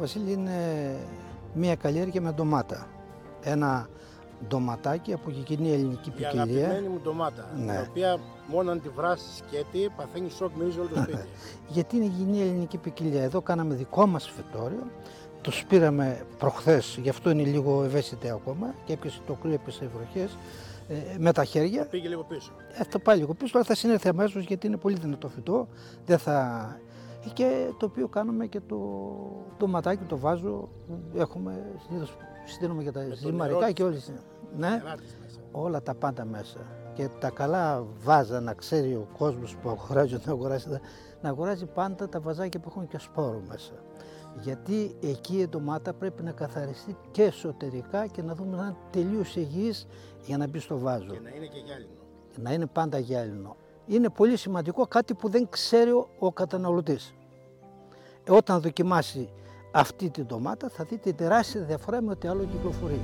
Βασίλη, είναι μια καλλιέργεια με ντομάτα. Ένα ντοματάκι από γηγενή ελληνική ποικιλία. Η αγαπημένη μου ντομάτα, Ναι. η οποία μόνο αν τη βράσεις σκέτη παθαίνει σοκ, μυρίζει όλο το σπίτι. Γιατί είναι γηγενή ελληνική ποικιλία. Εδώ κάναμε δικό μας φυτόριο. Το πήραμε προχθές, γι' αυτό είναι λίγο ευαίσθητη ακόμα και έπιασε το κρύο, έπιασε οι βροχές με τα χέρια. Πήγε λίγο πίσω. Αυτό πάει λίγο πίσω, αλλά θα συνέλθει αμέσως γιατί είναι πολύ δυνατό φυτό. Δεν θα... Και το οποίο κάνουμε και το ματάκι, το βάζο που έχουμε συνήθως στείλουμε για τα ζυμαρικά και όλες. Ναι, όλα τα πάντα μέσα. Και τα καλά βάζα, να ξέρει ο κόσμος που αγοράζει, να αγοράζει πάντα τα βαζάκια που έχουν και σπόρο μέσα. Γιατί εκεί η ντομάτα πρέπει να καθαριστεί και εσωτερικά και να δούμε να είναι τελείως υγιής για να μπει στο βάζο. Και να είναι και γυάλινο. Να είναι πάντα γυάλινο. Είναι πολύ σημαντικό, κάτι που δεν ξέρει ο καταναλωτής. Όταν δοκιμάσει αυτή την ντομάτα θα δείτε τεράστια διαφορά με ό,τι άλλο κυκλοφορεί.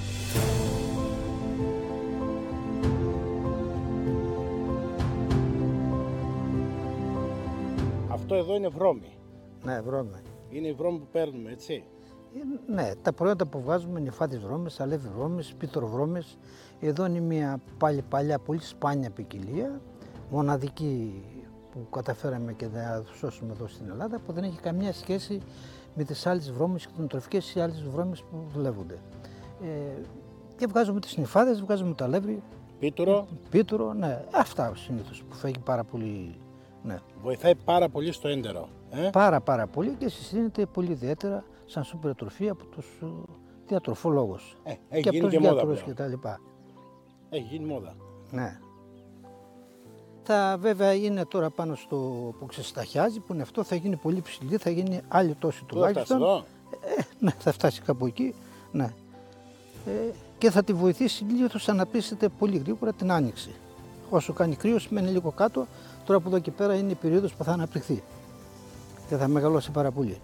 Αυτό εδώ είναι βρώμη. Ναι, βρώμη. Είναι η βρώμη που παίρνουμε, έτσι. Ναι, τα προϊόντα που βγάζουμε είναι νυφάδης βρώμης, αλεύρι βρώμης, πίθρο βρώμης. Εδώ είναι μια πάλι παλιά, πολύ σπάνια ποικιλία, μοναδική που καταφέραμε και να σώσουμε εδώ στην Ελλάδα, που δεν έχει καμία σχέση με τις άλλες βρώμες κτηνοτροφικές ή άλλες βρώμες που δουλεύονται. Και βγάζουμε τις νυφάδες, βγάζουμε το αλεύρι. Πίτουρο, ναι, αυτά συνήθως που φεύγει πάρα πολύ. Ναι. Βοηθάει πάρα πολύ στο έντερο. Πάρα πολύ και συστήνεται πολύ ιδιαίτερα σαν σούπερ τροφή από τους διατροφολόγους και από τους γιατρούς και τα λοιπά. Έχει γίνει μόδα. Ναι. Βέβαια είναι τώρα πάνω στο που ξεσταχιάζει, που είναι αυτό, θα γίνει πολύ ψηλή, θα γίνει άλλη τόση τουλάχιστον. Ναι, θα φτάσει κάπου εκεί. Ναι. Και θα τη βοηθήσει λίγο να αναπτύσσεται πολύ γρήγορα την άνοιξη. Όσο κάνει κρύο, μένει λίγο κάτω. Τώρα από εδώ και πέρα είναι η περίοδος που θα αναπτυχθεί και θα μεγαλώσει πάρα πολύ.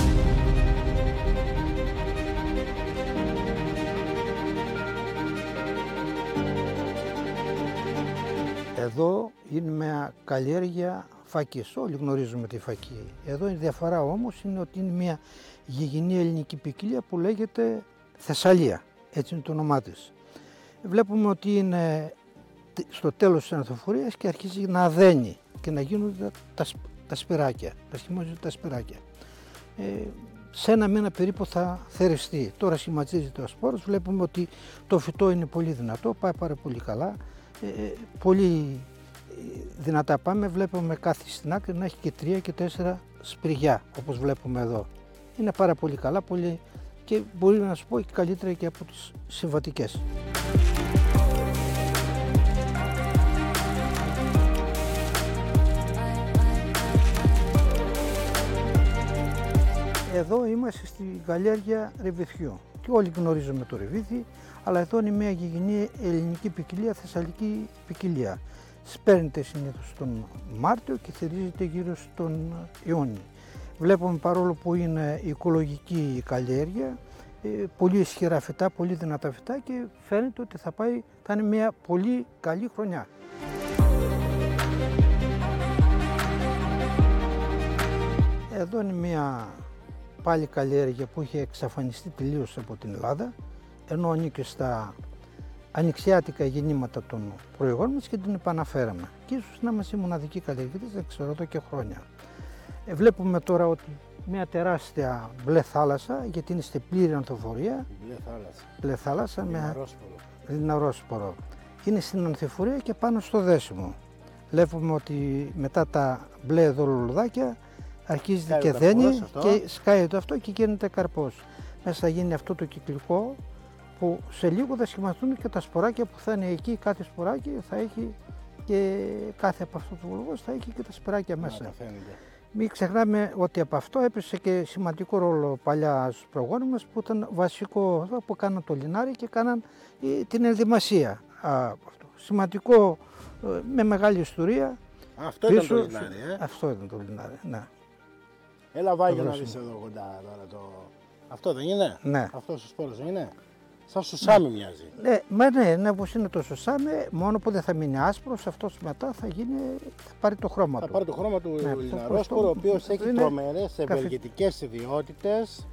Εδώ είναι μια καλλιέργεια φακής. Όλοι γνωρίζουμε τη φακή. Εδώ η διαφορά όμως είναι ότι είναι μια γηγενή ελληνική ποικιλία που λέγεται Θεσσαλία. Έτσι είναι το όνομά της. Βλέπουμε ότι είναι στο τέλος της ανθοφορίας και αρχίζει να αδένει και να γίνονται τα σπυράκια, να σχημάζονται τα σπυράκια. Σε ένα μήνα περίπου θα θεριστεί. Τώρα σχηματίζεται ο σπόρος, βλέπουμε ότι το φυτό είναι πολύ δυνατό, πάει πάρα πολύ καλά. Πολύ δυνατά πάμε, βλέπουμε κάθε στην άκρη να έχει και 3 και 4 σπριγιά, όπως βλέπουμε εδώ. Είναι πάρα πολύ καλά και μπορεί να σου πω και καλύτερα και από τις συμβατικές. Εδώ είμαστε στη καλλιέργεια ρεβιθιού και όλοι γνωρίζουμε το ρεβίθι, αλλά εδώ είναι μια γηγενή ελληνική ποικιλία, θεσσαλική ποικιλία. Σπέρνεται συνήθως τον Μάρτιο και θερίζεται γύρω στον Ιούνιο. Βλέπουμε, παρόλο που είναι οικολογική η καλλιέργεια, πολύ ισχυρά φυτά, πολύ δυνατά φυτά και φαίνεται ότι θα είναι μια πολύ καλή χρονιά. Εδώ είναι μια πάλι καλλιέργεια που είχε εξαφανιστεί τελείως από την Ελλάδα, ενώ ανήκει στα ανοιξιάτικα γεννήματα των προηγών μας και την επαναφέραμε. Και ίσως να είμαστε οι μοναδικοί καλλιεργητές, δεν ξέρω, εδώ και χρόνια. Βλέπουμε τώρα ότι μια τεράστια μπλε θάλασσα, γιατί είναι στη πλήρη ανθοφορία. Μπλε θάλασσα με λιναρόσπορο. Είναι στην ανθοφορία και πάνω στο δέσιμο. Βλέπουμε ότι μετά τα μπλε εδώ λουλουδάκια αρχίζει και δένει και σκάει το αυτό και γίνεται καρπός. Μέσα θα γίνει αυτό το κυκλικό που σε λίγο θα σχηματιστούν και τα σποράκια που θα είναι εκεί. Κάθε σποράκι θα έχει και κάθε από αυτό το βουλγός θα έχει και τα σποράκια μέσα. Μην ξεχνάμε ότι από αυτό έπαιζε και σημαντικό ρόλο παλιά στους προγόνους μας που ήταν βασικό που κάναν το λινάρι και κάναν την ενδυμασία. Σημαντικό με μεγάλη ιστορία. Αυτό πίσω, ήταν το λινάρι, Αυτό ήταν το λινάρι, ναι. Έλα βάγια να δεις εδώ κοντά τώρα Αυτό δεν είναι? Ναι. Αυτός ο σπόρος δεν είναι? Σαν σουσάμι μοιάζει. Ναι, όπως είναι το σουσάμι, μόνο που δεν θα μείνει άσπρος, αυτός μετά θα πάρει το χρώμα του. Θα πάρει το χρώμα του λιναρόσπορο, ο οποίος έχει τρομερές ευεργετικές ιδιότητες